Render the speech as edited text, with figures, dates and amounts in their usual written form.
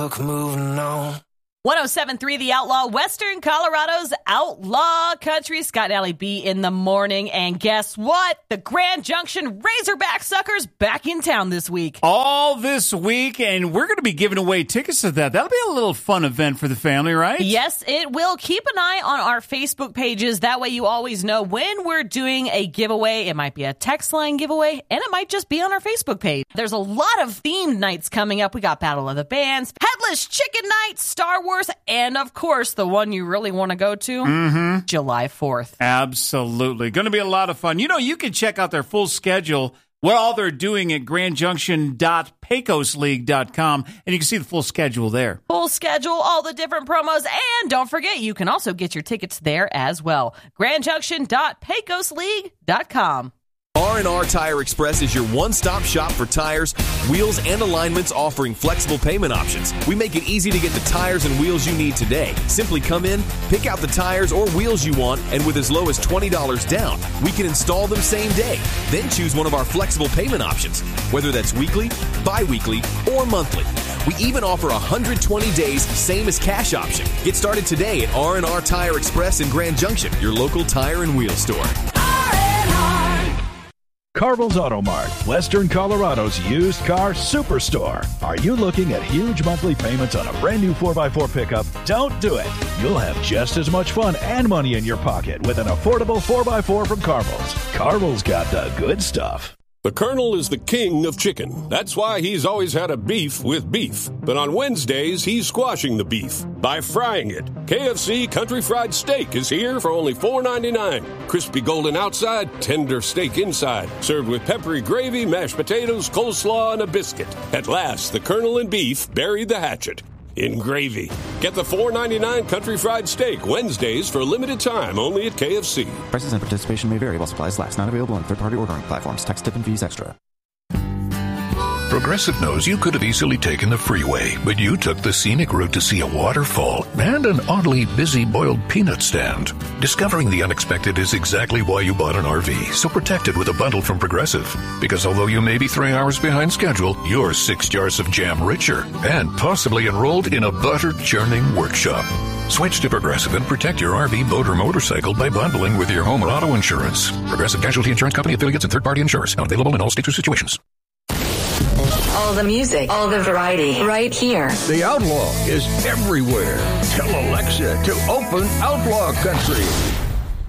Moving on. 107.3 The Outlaw, Western Colorado's Outlaw Country. Scott and Allie B in the morning. And guess what? The Grand Junction Razorback Suckers back in town this week. All this week, and we're going to be giving away tickets to that. That'll be a little fun event for the family, right? Yes, it will. Keep an eye on our Facebook pages. That way you always know when we're doing a giveaway. It might be a text line giveaway, and it might just be on our Facebook page. There's a lot of themed nights coming up. We got Battle of the Bands, Headless Chicken Night, Star Wars, and of course, the one you really want to go to, July 4th. Absolutely. Going to be a lot of fun. You know, you can check out their full schedule, what all they're doing at grandjunction.pecosleague.com, and you can see the full schedule there. Full schedule, all the different promos, and don't forget, you can also get your tickets there as well. grandjunction.pecosleague.com. R&R Tire Express is your one-stop shop for tires, wheels, and alignments, offering flexible payment options. We make it easy to get the tires and wheels you need today. Simply come in, pick out the tires or wheels you want, and with as low as $20 down, we can install them same day. Then choose one of our flexible payment options, whether that's weekly, bi-weekly, or monthly. We even offer 120 days, same as cash option. Get started today at R&R Tire Express in Grand Junction, your local tire and wheel store. Carvel's Auto Mart, Western Colorado's used car superstore. Are you looking at huge monthly payments on a brand new 4x4 pickup? Don't do it. You'll have just as much fun and money in your pocket with an affordable 4x4 from Carvel's. Carvel's got the good stuff. The Colonel is the king of chicken. That's why he's always had a beef with beef. But on Wednesdays, he's squashing the beef by frying it. KFC Country Fried Steak is here for only $4.99. Crispy golden outside, tender steak inside. Served with peppery gravy, mashed potatoes, coleslaw, and a biscuit. At last, the Colonel and beef buried the hatchet in gravy. Get the $4.99 Country Fried Steak Wednesdays for a limited time only at KFC. Prices and participation may vary while supplies last. Not available on third-party ordering platforms. Tax, tip, and fees extra. Progressive knows you could have easily taken the freeway, but you took the scenic route to see a waterfall and an oddly busy boiled peanut stand. Discovering the unexpected is exactly why you bought an RV, so protect it with a bundle from Progressive. Because although you may be 3 hours behind schedule, you're 6 jars of jam richer and possibly enrolled in a butter churning workshop. Switch to Progressive and protect your RV, boat, or motorcycle by bundling with your home or auto insurance. Progressive Casualty Insurance Company, affiliates, and third-party insurers. Not available in all states or situations. All the music, all the variety, right here. The Outlaw is everywhere. Tell Alexa to open Outlaw Country.